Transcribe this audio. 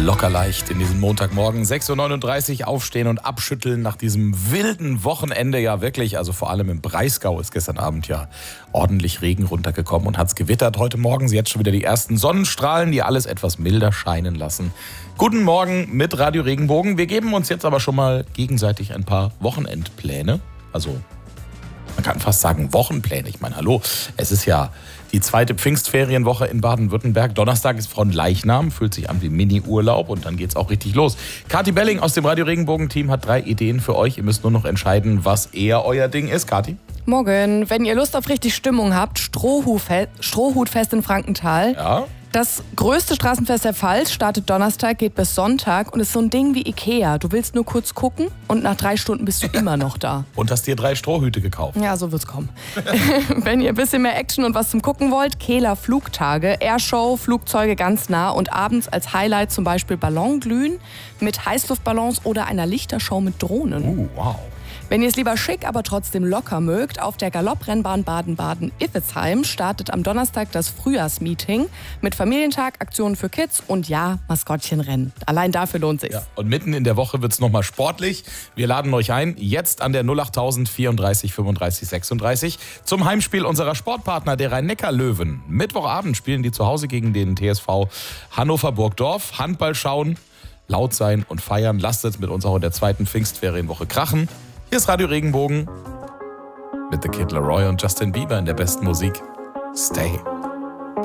Locker leicht in diesem Montagmorgen. 6.39 Uhr aufstehen und abschütteln nach diesem wilden Wochenende. Ja wirklich, also vor allem im Breisgau ist gestern Abend ja ordentlich Regen runtergekommen und hat es gewittert. Heute Morgen jetzt schon wieder die ersten Sonnenstrahlen, die alles etwas milder scheinen lassen. Guten Morgen mit Radio Regenbogen. Wir geben uns jetzt aber schon mal gegenseitig ein paar Wochenendpläne. Also man kann fast sagen Wochenpläne. Ich meine, hallo, es ist ja die zweite Pfingstferienwoche in Baden-Württemberg. Donnerstag ist Fronleichnam, fühlt sich an wie Mini-Urlaub und dann geht's auch richtig los. Kathi Belling aus dem Radio Regenbogen-Team hat 3 Ideen für euch. Ihr müsst nur noch entscheiden, was eher euer Ding ist. Kathi? Morgen, wenn ihr Lust auf richtig Stimmung habt, Strohhutfest in Frankenthal. Ja. Das größte Straßenfest der Pfalz startet Donnerstag, geht bis Sonntag und ist so ein Ding wie Ikea. Du willst nur kurz gucken und nach 3 Stunden bist du immer noch da. Und hast dir 3 Strohhüte gekauft. Ja, so wird's kommen. Wenn ihr ein bisschen mehr Action und was zum Gucken wollt, Kehler Flugtage, Airshow, Flugzeuge ganz nah und abends als Highlight zum Beispiel Ballonglühen mit Heißluftballons oder einer Lichtershow mit Drohnen. Wow. Wenn ihr es lieber schick, aber trotzdem locker mögt, auf der Galopprennbahn Baden-Baden-Iffezheim startet am Donnerstag das Frühjahrsmeeting mit Familientag, Aktionen für Kids und ja, Maskottchenrennen. Allein dafür lohnt sich's. Ja, und mitten in der Woche wird's nochmal sportlich. Wir laden euch ein, jetzt an der 08000 34 35 36 zum Heimspiel unserer Sportpartner, der Rhein-Neckar-Löwen. Mittwochabend spielen die zu Hause gegen den TSV Hannover-Burgdorf. Handball schauen, laut sein und feiern. Lasst es mit uns auch in der zweiten Pfingstferienwoche krachen. Hier ist Radio Regenbogen mit The Kid Laroi und Justin Bieber in der besten Musik. Stay.